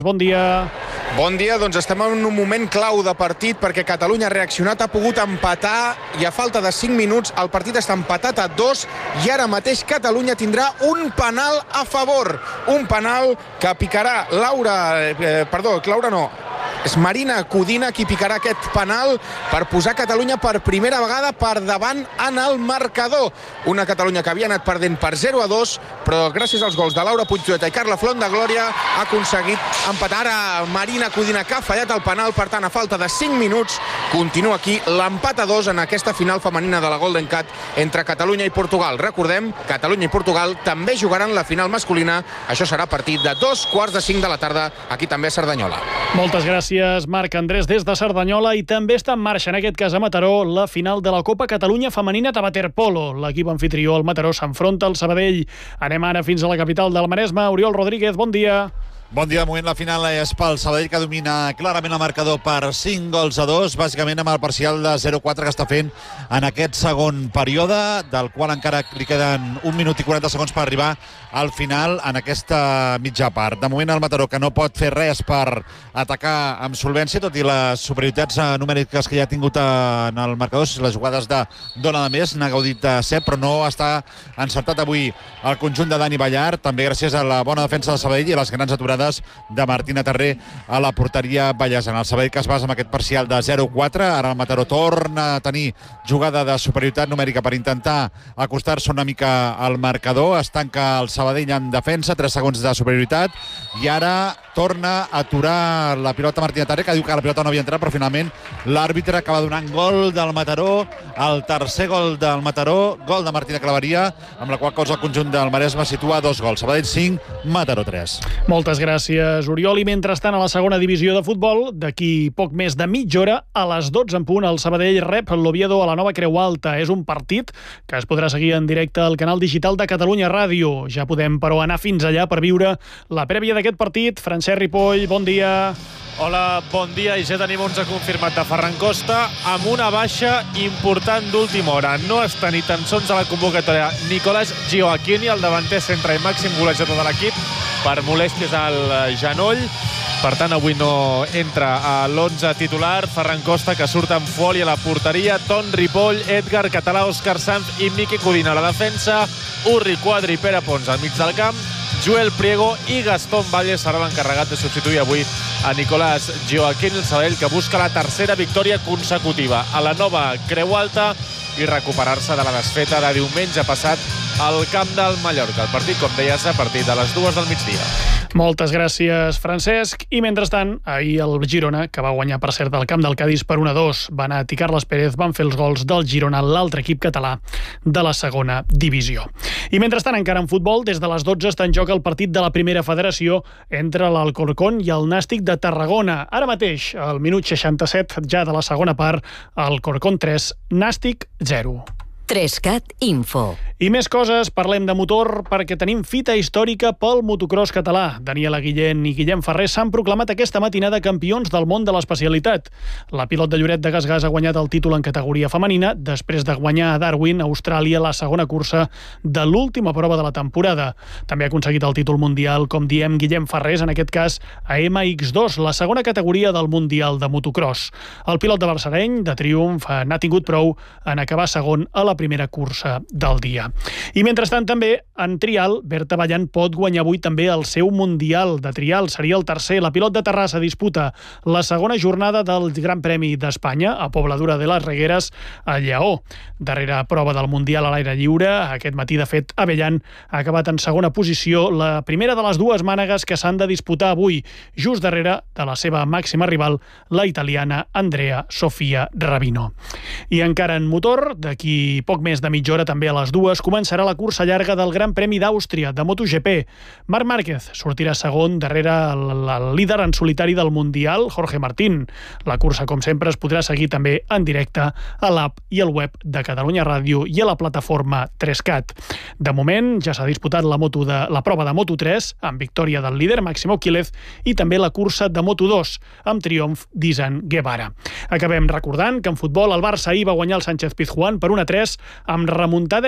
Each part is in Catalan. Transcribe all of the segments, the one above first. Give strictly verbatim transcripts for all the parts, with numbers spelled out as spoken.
Bon dia. Bon dia, doncs estem en un moment clau de partit perquè Catalunya ha reaccionat, ha pogut empatar i a falta de cinc minuts el partit està empatat a dos i ara mateix Catalunya tindrà un penal a favor. Un penal que picarà Laura, eh, perdó, Laura no, és Marina Codina qui picarà aquest penal per posar Catalunya per primera vegada per davant en el marcador. Una Catalunya que havia anat perdent per zero a dos, però gràcies als gols de Laura Puigdota i Carla Font de Glòria ha aconseguit empatar. Ara Marina Codina que ha fallat el penal, per tant a falta de cinc minuts continua aquí l'empat a dos en aquesta final femenina de la Golden Cat entre Catalunya i Portugal. Recordem, Catalunya i Portugal també jugaran la final masculina. Això serà a partir de dos quarts de cinc de la tarda, aquí també a Cerdanyola. Moltes gràcies, Marc Andrés, des de Cerdanyola. I també està en marxa, en aquest cas a Mataró, la final de la Copa Catalunya Femenina de Waterpolo. L'equip anfitrió, el Mataró, s'enfronta al Sabadell. Anem ara fins a la capital del Maresme. Oriol Rodríguez, bon dia. Bon dia, de moment la final és pel Sabadell, que domina clarament el marcador per cinc gols a dos, bàsicament amb el parcial de zero quatre que està fent en aquest segon període, del qual encara li queden un minut i quaranta segons per arribar al final en aquesta mitja part. De moment el Mataró, que no pot fer res per atacar amb solvència, tot i les superioritats numèriques que ja ha tingut en el marcador, les jugades de dona de més, n'ha gaudit de set, però no està encertat avui el conjunt de Dani Ballar, també gràcies a la bona defensa del Sabadell i a les grans aturades de Martina Terré a la porteria ballesana. El Sabadell que es basa en aquest parcial de zero quatre. Ara el Mataró torna a tenir jugada de superioritat numèrica per intentar acostar-se una mica al marcador. Es tanca el Sabadell en defensa, tres segons de superioritat, i ara torna a aturar la pilota Martina Terré, que diu que la pilota no havia entrat, però finalment l'àrbitre acaba donant gol del Mataró, el tercer gol del Mataró, gol de Martina Claveria, amb la qual cosa el conjunt del Maresme situa dos gols. Sabadell cinc, Mataró tres. Moltes gràcies. Gràcies, Oriol. I mentrestant, a la segona divisió de futbol, d'aquí poc més de mitja hora, a les dotze en punt, el Sabadell rep l'Oviedo a la nova Creu Alta. És un partit que es podrà seguir en directe al canal digital de Catalunya Ràdio. Ja podem, però, anar fins allà per viure la prèvia d'aquest partit. Francesc Ripoll, bon dia. Hola, bon dia. I ja tenim onze confirmat de Ferran Costa, amb una baixa important d'última hora. No està ni tan sols a la convocatòria Nicolás Gioacchini, el davanter centre i màxim golejador de l'equip, per molèsties al genoll. Per tant, avui no entra a l'onze titular. Ferran Costa, que surt amb Foli a la porteria, Ton Ripoll, Edgar Català, Òscar Sanz i Miqui Codina a la defensa, Urri Quadri i Pere Pons al mig del camp, Joel Priego i Gastón Valle serà l'encarregat de substituir avui a Nicolás Gioacchini, el Sabadell, que busca la tercera victòria consecutiva a la nova Creu Alta i recuperar-se de la desfeta de diumenge passat al camp del Mallorca. El partit, com deies, a partir de les dues del migdia. Moltes gràcies, Francesc. I mentrestant, ahir el Girona, que va guanyar, per cert, al camp del Cádiz per un a dos, Banat i Carles Pérez van fer els gols del Girona, l'altre equip català de la segona divisió. I mentrestant, encara en futbol, des de les dotze està en joc el partit de la primera federació entre l'Alcorcón i el Nàstic de Tarragona. Ara mateix, al minut seixanta-set, ja de la segona part, Alcorcón tres, Nàstic zero. Trescat Info. I més coses, parlem de motor perquè tenim fita històrica pel motocross català. Daniela Guillén i Guillem Ferrer s'han proclamat aquesta matinada campions del món de l'especialitat. La pilot de Lloret de Gasgàs ha guanyat el títol en categoria femenina després de guanyar a Darwin, Austràlia, la segona cursa de l'última prova de la temporada. També ha aconseguit el títol mundial, com diem, Guillem Ferrer, en aquest cas a ema ics dos, la segona categoria del Mundial de Motocross. El pilot de Balsareny, de Triomf, n'ha tingut prou en acabar segon a la primera cursa del dia. I mentrestant també, en trial, Berta Ballant pot guanyar avui també el seu Mundial de trial. Seria el tercer. La pilot de Terrassa disputa la segona jornada del Gran Premi d'Espanya a Pobladura de les Regueres, a Lleó. Darrera prova del Mundial a l'aire lliure, aquest matí, de fet, Abellan ha acabat en segona posició, la primera de les dues mànegues que s'han de disputar avui, just darrere de la seva màxima rival, la italiana Andrea Sofia Rabino. I encara en motor, d'aquí poc més de mitja hora, també a les dues, començarà la cursa llarga del Gran Premi d'Àustria de MotoGP. Marc Márquez sortirà segon darrere el, el líder en solitari del Mundial, Jorge Martín. La cursa, com sempre, es podrà seguir també en directe a l'app i al web de Catalunya Ràdio i a la plataforma Trescat. De moment ja s'ha disputat la, moto de, la prova de Moto tres amb victòria del líder Máximo Quílez i també la cursa de Moto dos amb triomf d'Izan Guevara. Acabem recordant que en futbol el Barça ahir va guanyar el Sánchez Pizjuán per un a tres amb remuntada i hat-trick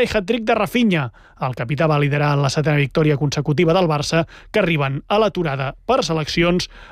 hat-trick de Rafinha. El capità va liderar la setena victòria consecutiva del Barça, que arriben a l'aturada per seleccions